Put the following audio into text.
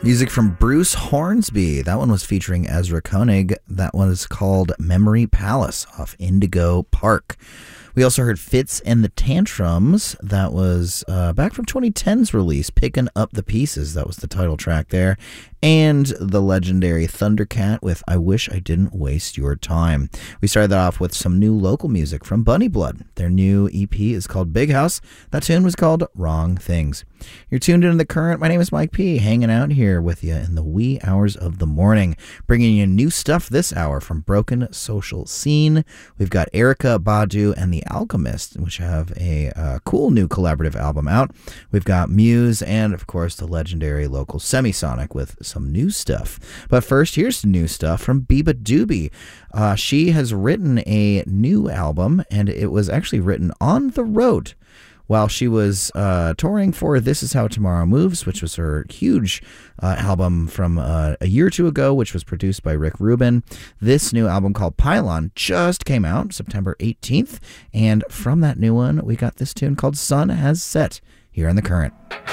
Music from Bruce Hornsby. That one was featuring Ezra Koenig. That one is called Memory Palace off Indigo Park. We also heard Fitz and the Tantrums. That was back from 2010's release, Picking Up the Pieces. That was the title track there. And the legendary Thundercat with I Wish I Didn't Waste Your Time. We started that off with some new local music from Bunny Blood. Their new EP is called Big House. That tune was called Wrong Things. You're tuned into The Current. My name is Mike P, hanging out here with you in the wee hours of the morning, bringing you new stuff this hour from Broken Social Scene. We've got Erykah Badu and The Alchemist, which have a cool new collaborative album out. We've got Muse and, of course, the legendary local Semisonic with some new stuff. But first, here's some new stuff from Biba Doobie. She has written a new album, and it was actually written on the road while she was touring for This Is How Tomorrow Moves, which was her huge album from a year or two ago, which was produced by Rick Rubin. This new album called Pylon just came out September 18th, and from that new one, we got this tune called Sun Has Set here on The Current.